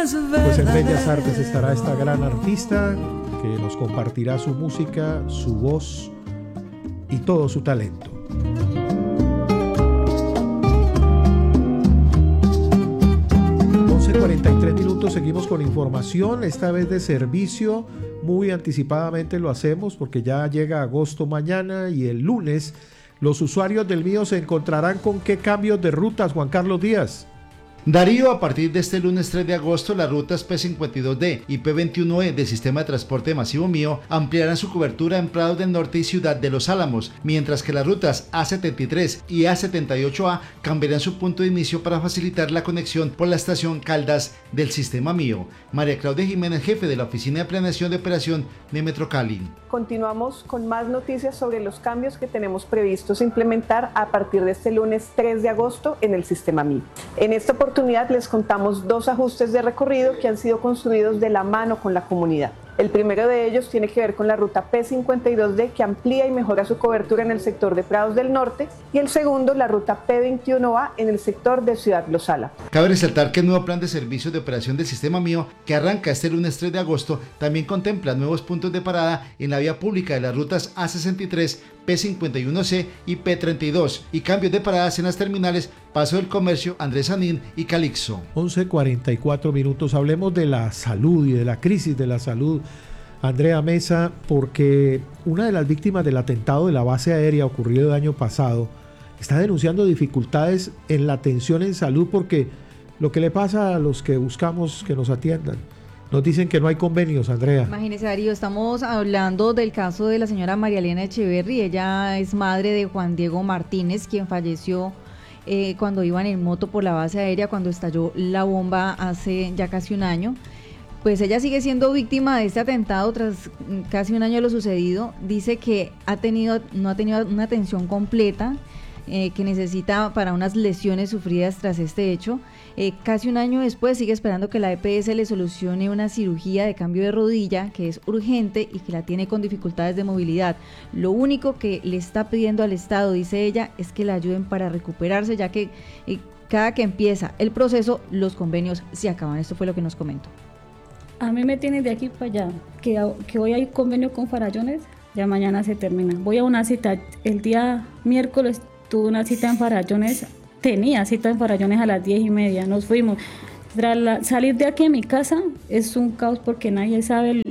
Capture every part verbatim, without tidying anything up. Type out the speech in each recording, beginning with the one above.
Pues en Bellas Artes estará esta gran artista que nos compartirá su música, su voz y todo su talento. once cuarenta y tres minutos, seguimos con información, esta vez de servicio. Muy anticipadamente lo hacemos porque ya llega agosto mañana y el lunes los usuarios del Mío se encontrarán con qué cambios de rutas, Juan Carlos Díaz. Darío, a partir de este lunes tres de agosto, las rutas P cincuenta y dos D y P veintiuno E del Sistema de Transporte Masivo Mío ampliarán su cobertura en Prados del Norte y Ciudad de los Álamos, mientras que las rutas A setenta y tres y A setenta y ocho A cambiarán su punto de inicio para facilitar la conexión por la estación Caldas del Sistema Mío. María Claudia Jiménez, jefe de la Oficina de Planeación de Operación de Metrocali. Continuamos con más noticias sobre los cambios que tenemos previstos implementar a partir de este lunes tres de agosto en el Sistema Mío. En esta oportunidad les contamos dos ajustes de recorrido que han sido construidos de la mano con la comunidad. El primero de ellos tiene que ver con la ruta P cincuenta y dos D, que amplía y mejora su cobertura en el sector de Prados del Norte, y el segundo, la ruta P veintiuno A, en el sector de Ciudad Los Álamos. Cabe resaltar que el nuevo plan de servicios de operación del Sistema Mío, que arranca este lunes tres de agosto, también contempla nuevos puntos de parada en la vía pública de las rutas A sesenta y tres, P cincuenta y uno C y P treinta y dos, y cambios de paradas en las terminales Paso del Comercio, Andrés Sanín y Calixto. once cuarenta y cuatro minutos, hablemos de la salud y de la crisis de la salud, Andrea Mesa, porque una de las víctimas del atentado de la base aérea ocurrido el año pasado está denunciando dificultades en la atención en salud, porque lo que le pasa a los que buscamos que nos atiendan, nos dicen que no hay convenios, Andrea. Imagínese, Darío, estamos hablando del caso de la señora María Elena Echeverry. Ella es madre de Juan Diego Martínez, quien falleció eh, cuando iban en moto por la base aérea, cuando estalló la bomba hace ya casi un año. Pues ella sigue siendo víctima de este atentado tras casi un año de lo sucedido. Dice que ha tenido, no ha tenido una atención completa, eh, que necesita para unas lesiones sufridas tras este hecho. Eh, casi un año después sigue esperando que la E P S le solucione una cirugía de cambio de rodilla que es urgente y que la tiene con dificultades de movilidad. Lo único que le está pidiendo al Estado, dice ella, es que la ayuden para recuperarse, ya que eh, cada que empieza el proceso, los convenios se acaban. Esto fue lo que nos comentó. A mí me tienen de aquí para allá, que, que hoy hay convenio con Farallones, ya mañana se termina. Voy a una cita, el día miércoles tuve una cita en Farallones, tenía cita en Farallones a las diez y media, nos fuimos. Tras la, salir de aquí a mi casa es un caos porque nadie sabe el,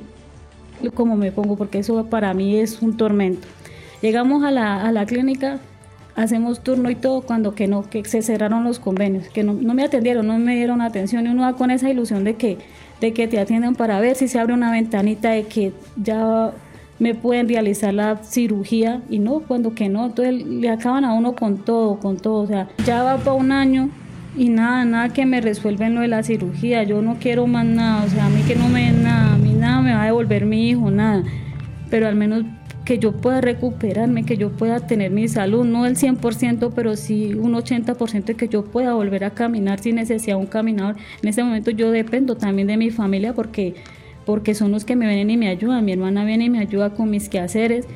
cómo me pongo, porque eso para mí es un tormento. Llegamos a la, a la clínica, hacemos turno y todo, cuando que no, que se cerraron los convenios, que no, no me atendieron, no me dieron atención, y uno va con esa ilusión de que de que te atiendan para ver si se abre una ventanita de que ya me pueden realizar la cirugía, y no, cuando que no, entonces le acaban a uno con todo, con todo, o sea, ya va para un año y nada, nada que me resuelven lo de la cirugía, yo no quiero más nada, o sea, a mí que no me den nada, a mí nada me va a devolver mi hijo, nada, pero al menos que yo pueda recuperarme, que yo pueda tener mi salud, no el cien por ciento, pero sí un ochenta por ciento, que yo pueda volver a caminar sin necesidad de un caminador. En este momento yo dependo también de mi familia porque, porque son los que me vienen y me ayudan. Mi hermana viene y me ayuda con mis quehaceres.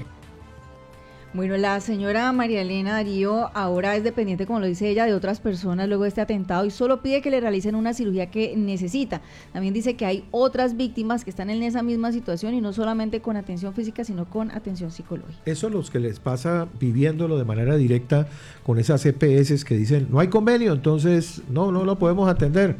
Bueno, la señora María Elena, Darío, ahora es dependiente, como lo dice ella, de otras personas luego de este atentado, y solo pide que le realicen una cirugía que necesita. También dice que hay otras víctimas que están en esa misma situación, y no solamente con atención física, sino con atención psicológica. Eso es lo que les pasa viviéndolo de manera directa con esas E P S que dicen, no hay convenio, entonces no, no lo podemos atender.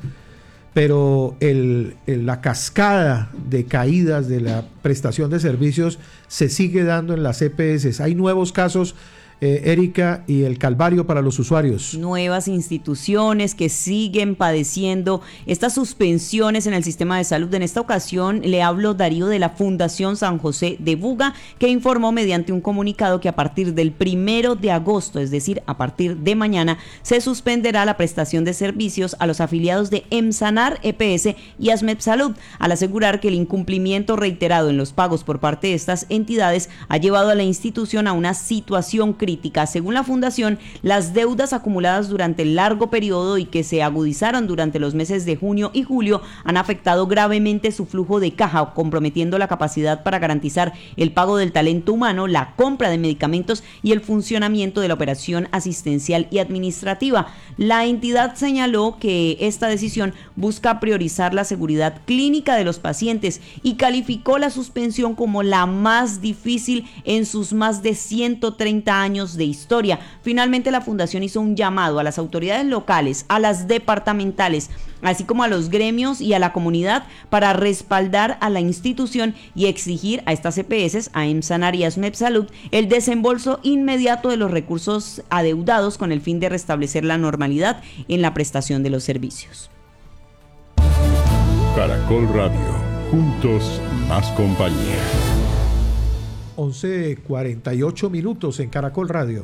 Pero el, el, la cascada de caídas de la prestación de servicios se sigue dando en las E P S. Hay nuevos casos, eh, Erika, y el calvario para los usuarios. Nuevas instituciones que siguen padeciendo estas suspensiones en el sistema de salud. En esta ocasión le hablo, Darío, de la Fundación San José de Buga, que informó mediante un comunicado que a partir del primero de agosto, es decir, a partir de mañana, se suspenderá la prestación de servicios a los afiliados de EMSANAR, E P S y ASMEP Salud, al asegurar que el incumplimiento reiterado en los pagos por parte de estas entidades ha llevado a la institución a una situación crítica crítica. Según la fundación, las deudas acumuladas durante el largo periodo y que se agudizaron durante los meses de junio y julio han afectado gravemente su flujo de caja, comprometiendo la capacidad para garantizar el pago del talento humano, la compra de medicamentos y el funcionamiento de la operación asistencial y administrativa. La entidad señaló que esta decisión busca priorizar la seguridad clínica de los pacientes y calificó la suspensión como la más difícil en sus más de ciento treinta años de historia. Finalmente, la fundación hizo un llamado a las autoridades locales, a las departamentales, así como a los gremios y a la comunidad para respaldar a la institución y exigir a estas E P S, a EMSANAR y a SMEPSalud, el desembolso inmediato de los recursos adeudados con el fin de restablecer la normalidad en la prestación de los servicios. Caracol Radio. Juntos, más compañía. once cuarenta y ocho minutos en Caracol Radio.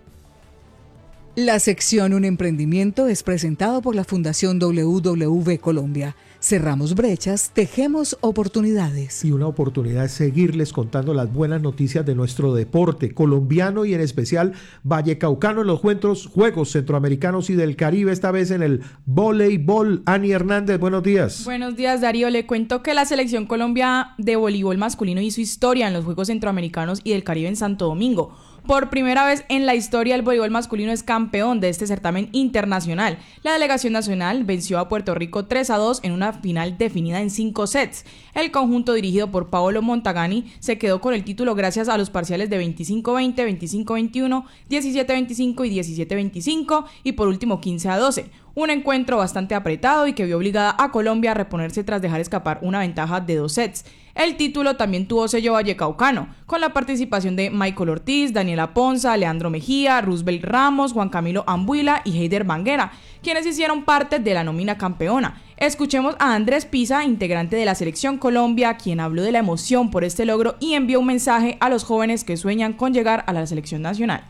La sección Un Emprendimiento es presentado por la Fundación W W V Colombia. Cerramos brechas, tejemos oportunidades. Y una oportunidad es seguirles contando las buenas noticias de nuestro deporte colombiano y en especial vallecaucano en los Juegos, Juegos Centroamericanos y del Caribe, esta vez en el voleibol. Ani Hernández, buenos días. Buenos días, Darío. Le cuento que la selección Colombia de voleibol masculino hizo historia en los Juegos Centroamericanos y del Caribe en Santo Domingo. Por primera vez en la historia, el voleibol masculino es campeón de este certamen internacional. La delegación nacional venció a Puerto Rico tres a dos en una final definida en cinco sets. El conjunto dirigido por Paolo Montagani se quedó con el título gracias a los parciales de veinticinco veinte, veinticinco veintiuno, diecisiete veinticinco y diecisiete veinticinco y por último quince a doce. Un encuentro bastante apretado y que vio obligada a Colombia a reponerse tras dejar escapar una ventaja de dos sets. El título también tuvo sello vallecaucano, con la participación de Michael Ortiz, Daniela Ponza, Leandro Mejía, Roosevelt Ramos, Juan Camilo Ambuila y Heider Banguera, quienes hicieron parte de la nómina campeona. Escuchemos a Andrés Pisa, integrante de la Selección Colombia, quien habló de la emoción por este logro y envió un mensaje a los jóvenes que sueñan con llegar a la selección nacional.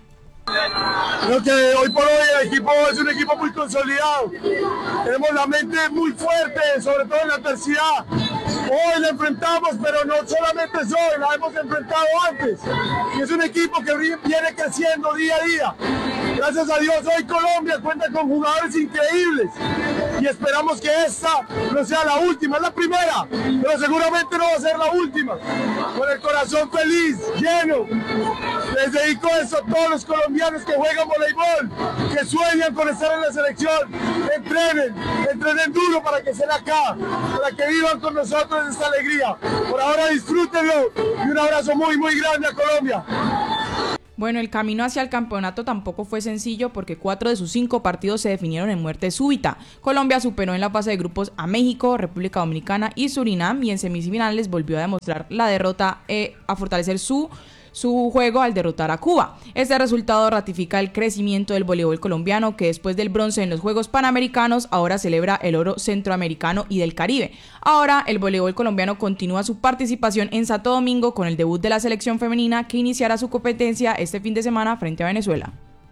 Creo que hoy por hoy el equipo es un equipo muy consolidado. Tenemos la mente muy fuerte, sobre todo en la adversidad. Hoy la enfrentamos, pero no solamente es hoy, la hemos enfrentado antes. Y es un equipo que viene creciendo día a día. Gracias a Dios, hoy Colombia cuenta con jugadores increíbles. Y esperamos que esta no sea la última, es la primera, pero seguramente no va a ser la última. Con el corazón feliz, lleno. Les dedico eso a todos los colombianos que juegan voleibol, que sueñan con estar en la selección. Entrenen, entrenen duro para que estén acá, para que vivan con nosotros esta alegría. Por ahora disfrútenlo y un abrazo muy muy grande a Colombia. Bueno, el camino hacia el campeonato tampoco fue sencillo porque cuatro de sus cinco partidos se definieron en muerte súbita. Colombia superó en la fase de grupos a México, República Dominicana y Surinam y en semifinales volvió a demostrar la derrota, eh, a fortalecer su su juego al derrotar a Cuba. Este resultado ratifica el crecimiento del voleibol colombiano, que después del bronce en los Juegos Panamericanos ahora celebra el oro centroamericano y del Caribe. Ahora el voleibol colombiano continúa su participación en Santo Domingo con el debut de la selección femenina que iniciará su competencia este fin de semana frente a Venezuela.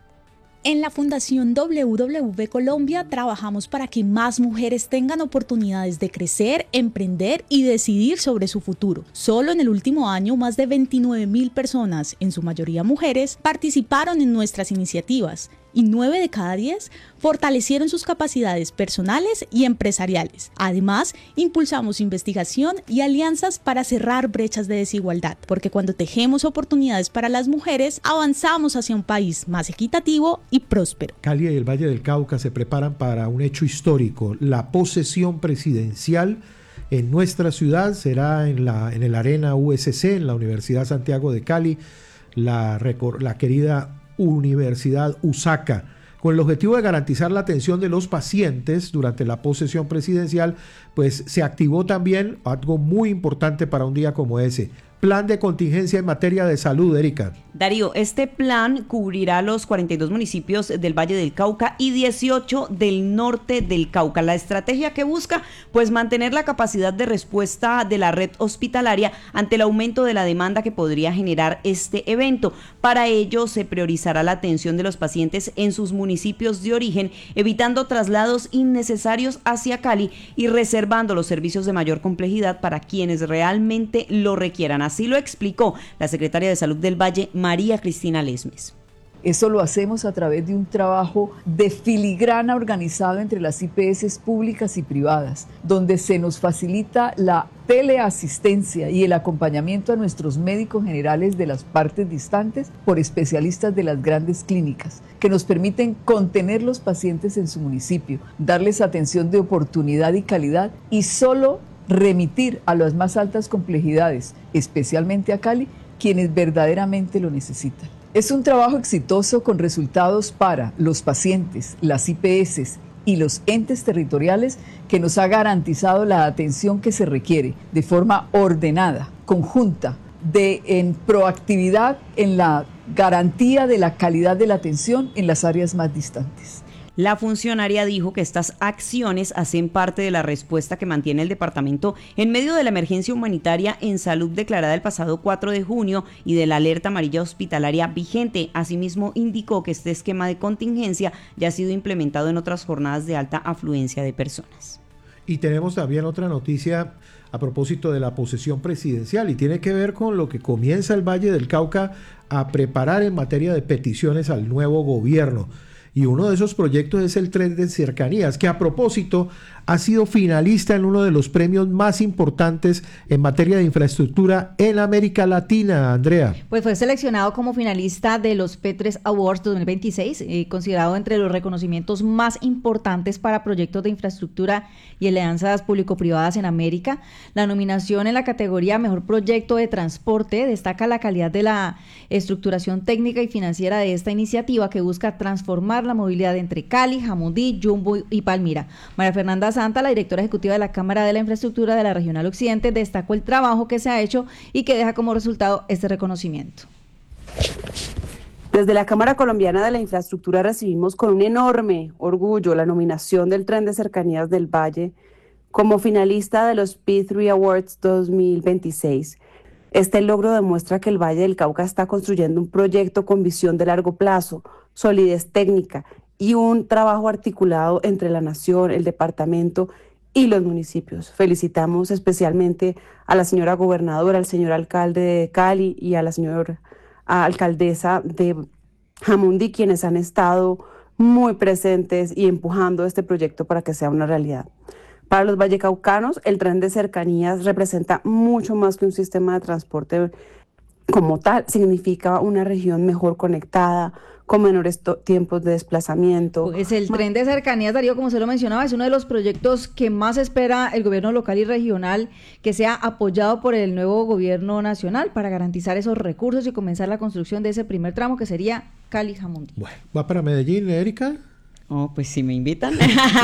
En la Fundación W W V Colombia trabajamos para que más mujeres tengan oportunidades de crecer, emprender y decidir sobre su futuro. Solo en el último año, más de veintinueve mil personas, en su mayoría mujeres, participaron en nuestras iniciativas y nueve de cada diez fortalecieron sus capacidades personales y empresariales. Además, impulsamos investigación y alianzas para cerrar brechas de desigualdad, porque cuando tejemos oportunidades para las mujeres, avanzamos hacia un país más equitativo y próspero. Cali y el Valle del Cauca se preparan para un hecho histórico. La posesión presidencial en nuestra ciudad será en la en el Arena U S C, en la Universidad Santiago de Cali, la, la querida Universidad USACA, con el objetivo de garantizar la atención de los pacientes durante la posesión presidencial. Pues se activó también algo muy importante para un día como ese: plan de contingencia en materia de salud. Erika. Darío, este plan cubrirá los cuarenta y dos municipios del Valle del Cauca y dieciocho del norte del Cauca. La estrategia que busca, pues mantener la capacidad de respuesta de la red hospitalaria ante el aumento de la demanda que podría generar este evento. Para ello se priorizará la atención de los pacientes en sus municipios de origen, evitando traslados innecesarios hacia Cali y reservando los servicios de mayor complejidad para quienes realmente lo requieran. Así lo explicó la secretaria de Salud del Valle, María Cristina Lesmes. Eso lo hacemos a través de un trabajo de filigrana organizado entre las I P S públicas y privadas, donde se nos facilita la teleasistencia y el acompañamiento a nuestros médicos generales de las partes distantes por especialistas de las grandes clínicas, que nos permiten contener los pacientes en su municipio, darles atención de oportunidad y calidad y solo remitir a las más altas complejidades, especialmente a Cali, quienes verdaderamente lo necesitan. Es un trabajo exitoso con resultados para los pacientes, las I P S y los entes territoriales que nos ha garantizado la atención que se requiere de forma ordenada, conjunta, de, en proactividad en la garantía de la calidad de la atención en las áreas más distantes. La funcionaria dijo que estas acciones hacen parte de la respuesta que mantiene el departamento en medio de la emergencia humanitaria en salud declarada el pasado cuatro de junio y de la alerta amarilla hospitalaria vigente. Asimismo, indicó que este esquema de contingencia ya ha sido implementado en otras jornadas de alta afluencia de personas. Y tenemos también otra noticia a propósito de la posesión presidencial y tiene que ver con lo que comienza el Valle del Cauca a preparar en materia de peticiones al nuevo gobierno. Y uno de esos proyectos es el Tren de Cercanías, que a propósito ha sido finalista en uno de los premios más importantes en materia de infraestructura en América Latina, Andrea. Pues fue seleccionado como finalista de los P tres Awards dos mil veintiséis, eh, considerado entre los reconocimientos más importantes para proyectos de infraestructura y alianzas público-privadas en América. La nominación en la categoría Mejor Proyecto de Transporte destaca la calidad de la estructuración técnica y financiera de esta iniciativa que busca transformar la movilidad entre Cali, Jamundí, Yumbo y Palmira. María Fernanda Santa, la directora ejecutiva de la Cámara de la Infraestructura de la Regional Occidente, destacó el trabajo que se ha hecho y que deja como resultado este reconocimiento. Desde la Cámara Colombiana de la Infraestructura recibimos con un enorme orgullo la nominación del Tren de Cercanías del Valle como finalista de los P tres Awards dos mil veintiséis. Este logro demuestra que el Valle del Cauca está construyendo un proyecto con visión de largo plazo, solidez técnica y un trabajo articulado entre la nación, el departamento y los municipios. Felicitamos especialmente a la señora gobernadora, al señor alcalde de Cali y a la señora alcaldesa de Jamundí, quienes han estado muy presentes y empujando este proyecto para que sea una realidad. Para los vallecaucanos, el tren de cercanías representa mucho más que un sistema de transporte como tal, significa una región mejor conectada, con menores tiempos de desplazamiento. Pues el tren de cercanías, Darío, como se lo mencionaba, es uno de los proyectos que más espera el gobierno local y regional que sea apoyado por el nuevo gobierno nacional para garantizar esos recursos y comenzar la construcción de ese primer tramo que sería Cali-Jamundí. Bueno, ¿va para Medellín, Erika? Oh, pues si me invitan.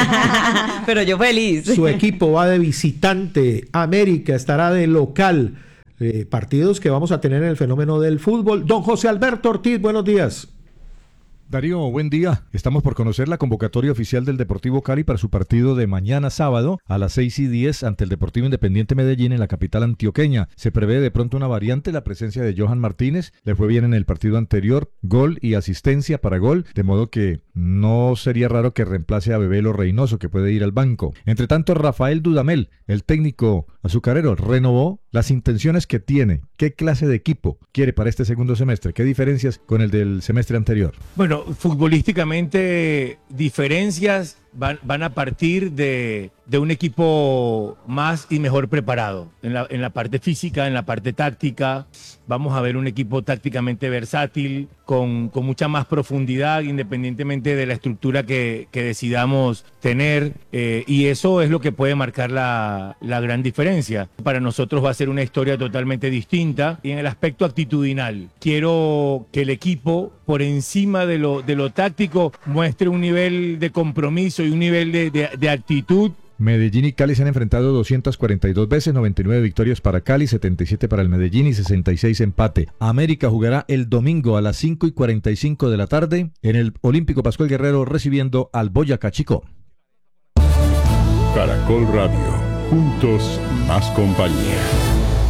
Pero yo feliz. Su equipo va de visitante, América estará de local. Eh, partidos que vamos a tener en el fenómeno del fútbol. Don José Alberto Ortiz, buenos días. Darío, buen día. Estamos por conocer la convocatoria oficial del Deportivo Cali para su partido de mañana sábado a las seis y diez ante el Deportivo Independiente Medellín en la capital antioqueña. Se prevé de pronto una variante, la presencia de Johan Martínez. Le fue bien en el partido anterior, gol y asistencia para gol, de modo que no sería raro que reemplace a Bebelo Reynoso, que puede ir al banco. Entre tanto, Rafael Dudamel, el técnico azucarero, renovó las intenciones que tiene. ¿Qué clase de equipo quiere para este segundo semestre? ¿Qué diferencias con el del semestre anterior? Bueno, futbolísticamente diferencias van, van a partir de, de un equipo más y mejor preparado. En la, en la parte física, en la parte táctica, vamos a ver un equipo tácticamente versátil, con, con mucha más profundidad, independientemente de la estructura que, que decidamos tener. Eh, y eso es lo que puede marcar la, la gran diferencia. Para nosotros va a ser una historia totalmente distinta. Y en el aspecto actitudinal, quiero que el equipo, por encima de lo, de lo táctico, muestre un nivel de compromiso y un nivel de, de, de actitud. Medellín y Cali se han enfrentado doscientas cuarenta y dos veces, noventa y nueve victorias para Cali, setenta y siete para el Medellín y sesenta y seis empate. América jugará el domingo a las cinco y cuarenta y cinco de la tarde en el Olímpico Pascual Guerrero recibiendo al Boyacá Chicó. Caracol Radio, juntos más compañía.